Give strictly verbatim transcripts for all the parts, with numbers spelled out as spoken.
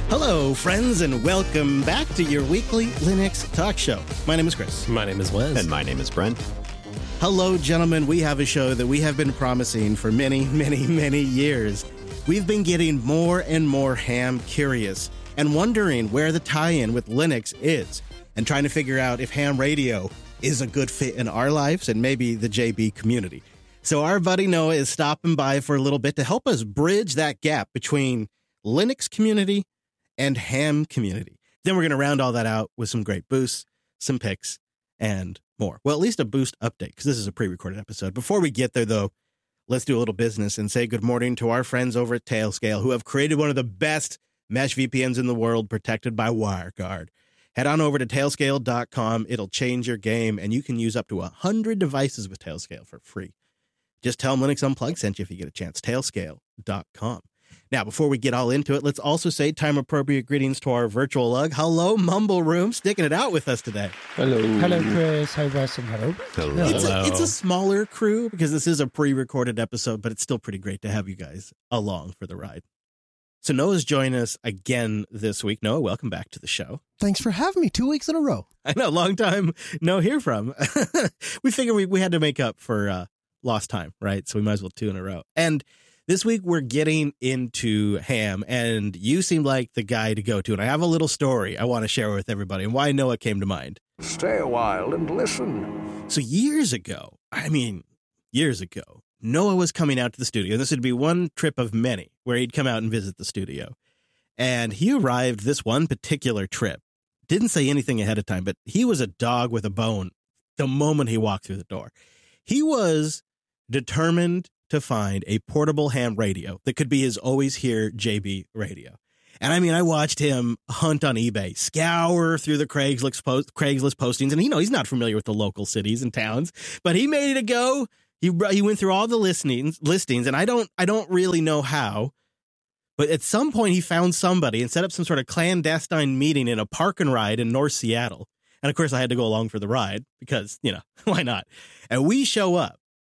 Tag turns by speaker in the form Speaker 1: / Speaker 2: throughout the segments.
Speaker 1: Hello, friends, and welcome back to your weekly Linux talk show. My name is Chris.
Speaker 2: My name is Wes.
Speaker 3: And my name is Brent.
Speaker 1: Hello, gentlemen. We have a show that we have been promising for many, many, many years. We've been getting more and more ham curious and wondering where the tie-in with Linux is and trying to figure out if ham radio is a good fit in our lives and maybe the J B community. So our buddy Noah is stopping by for a little bit to help us bridge that gap between Linux community and ham community. Then we're going to round all that out with some great boosts, some picks, and more. Well, at least a boost update, because this is a pre-recorded episode. Before we get there, though, let's do a little business and say good morning to our friends over at Tailscale, who have created one of the best mesh V P Ns in the world, protected by WireGuard. Head on over to tailscale dot com. It'll change your game, and you can use up to one hundred devices with Tailscale for free. Just tell them Linux Unplugged sent you if you get a chance. tailscale dot com. Now, before we get all into it, let's also say time-appropriate greetings to our virtual lug. Hello, Mumble Room, sticking it out with us today.
Speaker 2: Hello.
Speaker 4: Hello, Chris. Hi, Wes, and hello.
Speaker 3: Hello.
Speaker 1: It's a, it's a smaller crew because this is a pre-recorded episode, but it's still pretty great to have you guys along for the ride. So Noah's joining us again this week. Noah, welcome back to the show.
Speaker 4: Thanks for having me two weeks in a row.
Speaker 1: I know, long time no hear from. We figured we, we had to make up for uh, lost time, right? So we might as well two in a row. And this week, we're getting into ham, and you seem like the guy to go to. And I have a little story I want to share with everybody and why Noah came to mind.
Speaker 5: Stay a while and listen.
Speaker 1: So years ago, I mean, years ago, Noah was coming out to the studio. This would be one trip of many where he'd come out and visit the studio. And he arrived this one particular trip. Didn't say anything ahead of time, but he was a dog with a bone the moment he walked through the door. He was determined to find a portable ham radio that could be his always here J B radio. And I mean, I watched him hunt on eBay, scour through the Craigslist, post, Craigslist postings. And, you know, he's not familiar with the local cities and towns, but he made it a go. He he went through all the listings, listings, and I don't I don't really know how. But at some point, he found somebody and set up some sort of clandestine meeting in a park and ride in North Seattle. And, of course, I had to go along for the ride because, you know, why not? And we show up.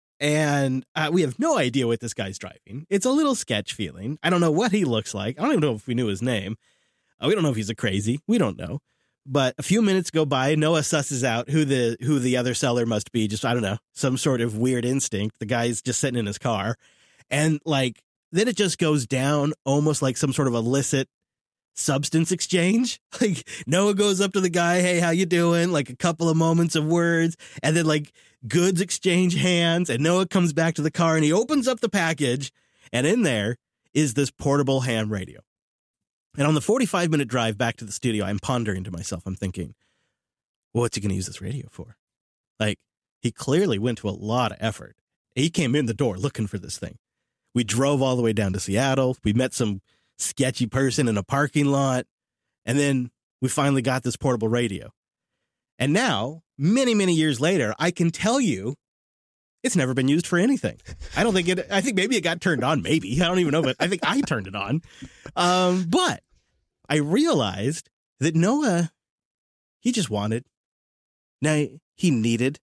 Speaker 1: And uh, we have no idea what this guy's driving. It's a little sketch feeling. I don't know what he looks like. I don't even know if we knew his name. Uh, we don't know if he's a crazy. We don't know. But a few minutes go by. Noah susses out who the who the other seller must be. Just, I don't know, some sort of weird instinct. The guy's just sitting in his car. And like, then it just goes down almost like some sort of illicit substance exchange. Like Noah goes up to the guy, hey, how you doing? Like a couple of moments of words, and then like goods exchange hands, and Noah comes back to the car and he opens up the package, and in there is this portable ham radio. And on the forty-five minute drive back to the studio, I'm pondering to myself, I'm thinking, well, what's he going to use this radio for? Like, he clearly went to a lot of effort. He came in the door looking for this thing. We drove all the way down to Seattle. We met some sketchy person in a parking lot. And then we finally got this portable radio. And now, many, many years later, I can tell you it's never been used for anything. I don't think it, I think maybe it got turned on. Maybe. I don't even know, but I think I turned it on. Um, but I realized that Noah, he just wanted, now he needed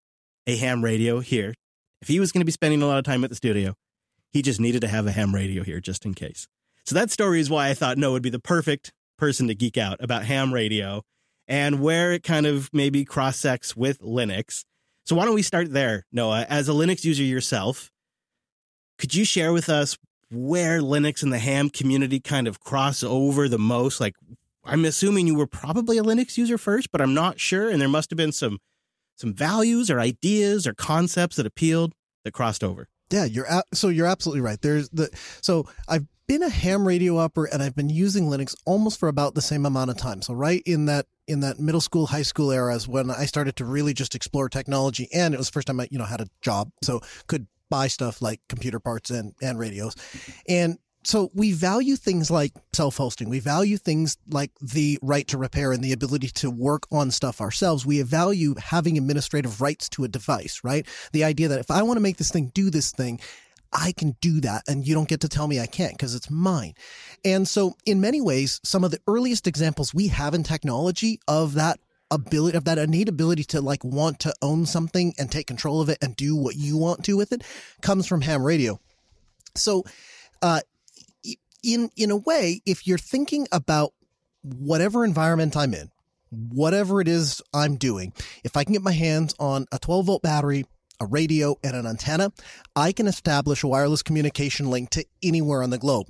Speaker 1: a ham radio here. If he was going to be spending a lot of time at the studio, he just needed to have a ham radio here just in case. So that story is why I thought Noah would be the perfect person to geek out about ham radio and where it kind of maybe cross-sects with Linux. So why don't we start there, Noah? As a Linux user yourself, could you share with us where Linux and the ham community kind of cross over the most? Like, I'm assuming you were probably a Linux user first, but I'm not sure. And there must have been some some values or ideas or concepts that appealed that crossed over.
Speaker 4: Yeah, you're a- so you're absolutely right. There's the so I've been a ham radio upper and I've been using Linux almost for about the same amount of time. So right in that in that middle school, high school era is when I started to really just explore technology, and it was the first time I you know had a job, so could buy stuff like computer parts and and radios. And so we value things like self-hosting. We value things like the right to repair and the ability to work on stuff ourselves. We value having administrative rights to a device, right? The idea that if I want to make this thing do this thing, I can do that, and you don't get to tell me I can't because it's mine. And so in many ways, some of the earliest examples we have in technology of that ability, of that innate ability to like want to own something and take control of it and do what you want to with it, comes from ham radio. So, uh, in in a way, if you're thinking about whatever environment I'm in, whatever it is I'm doing, if I can get my hands on a twelve volt battery, a radio, and an antenna, I can establish a wireless communication link to anywhere on the globe.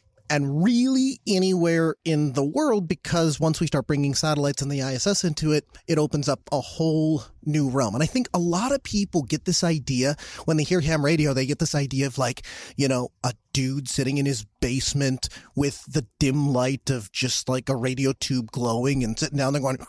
Speaker 4: And really anywhere in the world, because once we start bringing satellites and the I S S into it, it opens up a whole new realm. And I think a lot of people get this idea when they hear ham radio, they get this idea of like, you know, a dude sitting in his basement with the dim light of just like a radio tube glowing and sitting down there going,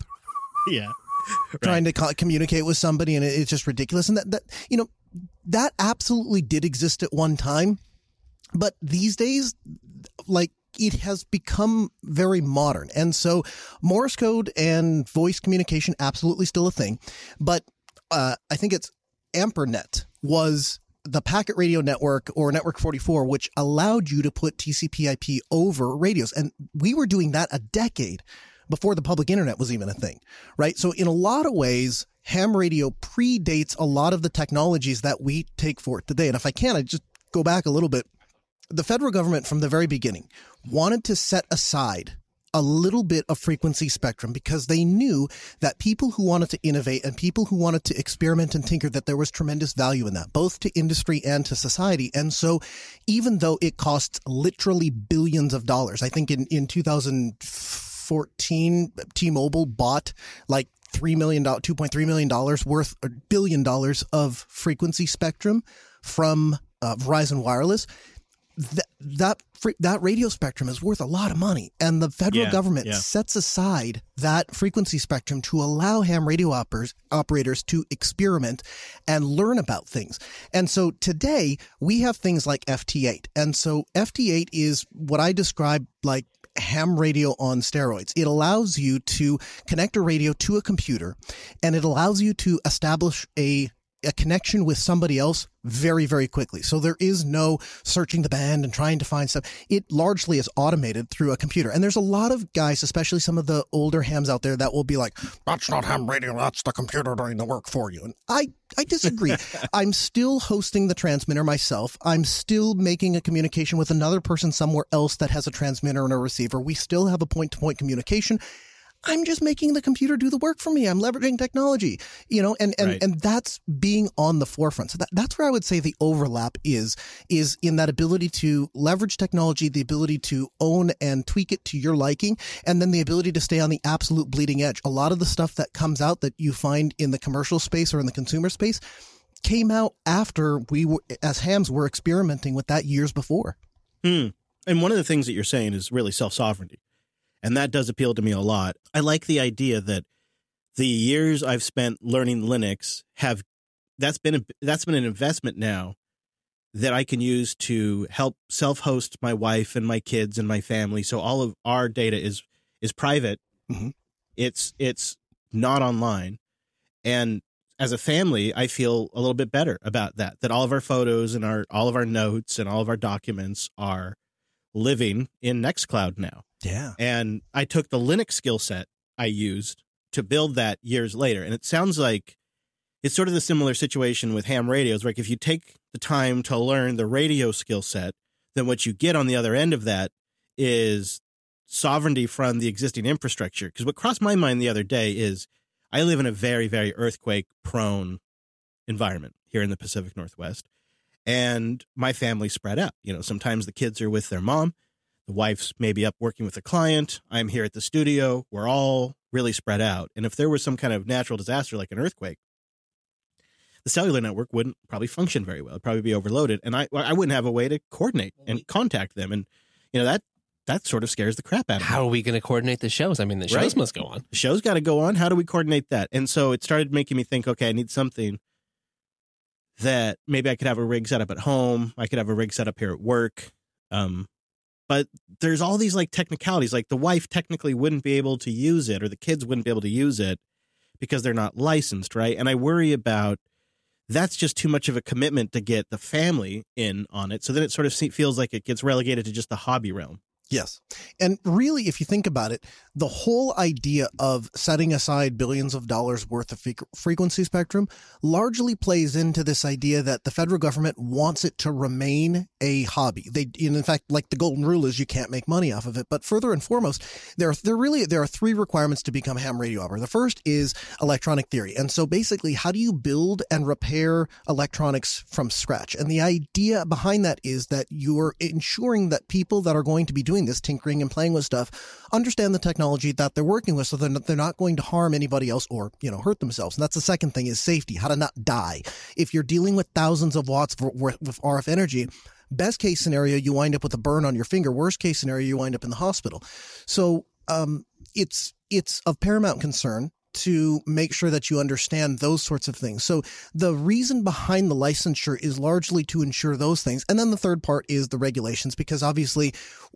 Speaker 1: yeah,
Speaker 4: trying right. to co- communicate with somebody. And it, it's just ridiculous. And that, that, you know, that absolutely did exist at one time. But these days, like, it has become very modern. And so Morse code and voice communication, absolutely still a thing. But uh, I think it's AmperNet was the packet radio network, or Network forty-four, which allowed you to put T C P I P over radios. And we were doing that a decade before the public internet was even a thing, right? So in a lot of ways, ham radio predates a lot of the technologies that we take for it today. And if I can, I just go back a little bit. The federal government from the very beginning wanted to set aside a little bit of frequency spectrum because they knew that people who wanted to innovate and people who wanted to experiment and tinker, that there was tremendous value in that, both to industry and to society. And so even though it costs literally billions of dollars, I think in, in two thousand fourteen, T-Mobile bought like three million dollars, two point three million dollars worth, or billion dollars of frequency spectrum from uh, Verizon Wireless. That that that radio spectrum is worth a lot of money, and the federal
Speaker 1: yeah,
Speaker 4: government
Speaker 1: yeah.
Speaker 4: sets aside that frequency spectrum to allow ham radio operators operators to experiment and learn about things. And so today we have things like F T eight, and so F T eight is what I describe like ham radio on steroids. It allows you to connect a radio to a computer, and it allows you to establish a a connection with somebody else very, very quickly. So there is no searching the band and trying to find stuff. It largely is automated through a computer. And there's a lot of guys, especially some of the older hams out there, that will be like, that's not ham radio, that's the computer doing the work for you. And I, I disagree. I'm still hosting the transmitter myself. I'm still making a communication with another person somewhere else that has a transmitter and a receiver. We still have a point-to-point communication. I'm just making the computer do the work for me. I'm leveraging technology, you know, and, and,
Speaker 1: right.
Speaker 4: and that's being on the forefront. So that, that's where I would say the overlap is, is in that ability to leverage technology, the ability to own and tweak it to your liking, and then the ability to stay on the absolute bleeding edge. A lot of the stuff that comes out that you find in the commercial space or in the consumer space came out after we were, as hams were experimenting with that years before.
Speaker 1: Hmm. And one of the things that you're saying is really self-sovereignty. And that does appeal to me a lot. I like the idea that the years I've spent learning Linux have that's been a, that's been an investment now that I can use to help self-host my wife and my kids and my family. So all of our data is is private.
Speaker 4: Mm-hmm.
Speaker 1: It's it's not online. And as a family, I feel a little bit better about that. That all of our photos and our all of our notes and all of our documents are living in Nextcloud now.
Speaker 4: Yeah.
Speaker 1: And I took the Linux skill set I used to build that years later. And it sounds like it's sort of the similar situation with ham radios. Like if you take the time to learn the radio skill set, then what you get on the other end of that is sovereignty from the existing infrastructure. Because what crossed my mind the other day is I live in a very, very earthquake prone environment here in the Pacific Northwest. And my family's spread out. You know, sometimes the kids are with their mom. The wife's maybe up working with a client. I'm here at the studio. We're all really spread out. And if there was some kind of natural disaster like an earthquake, the cellular network wouldn't probably function very well. It'd probably be overloaded. And I I wouldn't have a way to coordinate and contact them. And, you know, that that sort of scares the crap out of me.
Speaker 2: How are we going to coordinate the shows? I mean, the shows
Speaker 1: Right?
Speaker 2: must go on.
Speaker 1: The show's got to go on. How do we coordinate that? And so it started making me think, okay, I need something that maybe I could have a rig set up at home. I could have a rig set up here at work. Um, but there's all these like technicalities, like the wife technically wouldn't be able to use it or the kids wouldn't be able to use it because they're not licensed. Right. And I worry about that's just too much of a commitment to get the family in on it. So then it sort of feels like it gets relegated to just the hobby realm.
Speaker 4: Yes. And really, if you think about it, the whole idea of setting aside billions of dollars worth of frequency spectrum largely plays into this idea that the federal government wants it to remain a hobby. They, in fact, like the golden rule is you can't make money off of it. But further and foremost, there are, there really, there are three requirements to become a ham radio operator. The first is electronic theory. And so basically, how do you build and repair electronics from scratch? And the idea behind that is that you're ensuring that people that are going to be doing this, tinkering and playing with stuff, understand the technology that they're working with, so they're not, they're not going to harm anybody else or, you know, hurt themselves. And that's the second thing, is safety, how to not die. If you're dealing with thousands of watts worth of R F energy, best case scenario, you wind up with a burn on your finger. Worst case scenario, you wind up in the hospital. So um, it's it's of paramount concern to make sure that you understand those sorts of things. So the reason behind the licensure is largely to ensure those things. And then the third part is the regulations, because obviously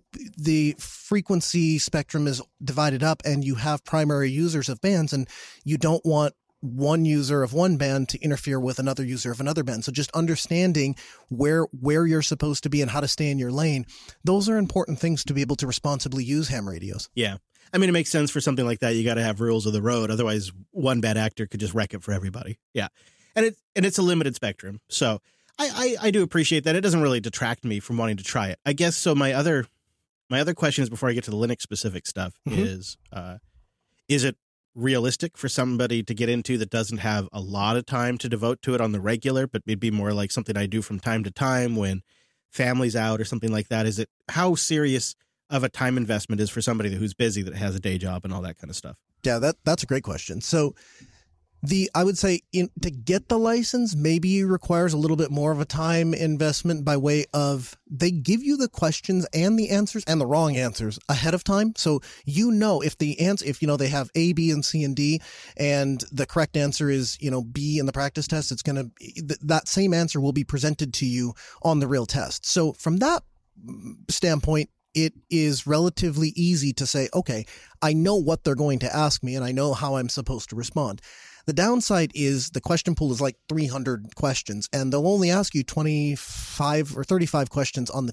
Speaker 4: the frequency spectrum is divided up and you have primary users of bands, and you don't want one user of one band to interfere with another user of another band. So just understanding where where you're supposed to be and how to stay in your lane, those are important things to be able to responsibly use ham radios.
Speaker 1: Yeah. I mean, it makes sense for something like that. You got to have rules of the road. Otherwise, one bad actor could just wreck it for everybody. Yeah. And it and it's a limited spectrum. So I, I, I do appreciate that. It doesn't really detract me from wanting to try it, I guess. So my other my other questions before I get to the Linux specific stuff mm-hmm. is, uh, is it realistic for somebody to get into that doesn't have a lot of time to devote to it on the regular, but maybe more like something I do from time to time when family's out or something like that? Is it, how serious of a time investment is for somebody who's busy, that has a day job and all that kind of stuff?
Speaker 4: Yeah, that that's a great question. So the I would say in, to get the license maybe requires a little bit more of a time investment by way of they give you the questions and the answers and the wrong answers ahead of time. So you know if the answer, if you know they have A, B, and C and D, and the correct answer is, you know, B in the practice test, it's going to th- that same answer will be presented to you on the real test. So from that standpoint, it is relatively easy to say, okay, I know what they're going to ask me and I know how I'm supposed to respond. The downside is the question pool is like three hundred questions, and they'll only ask you twenty-five or thirty-five questions on the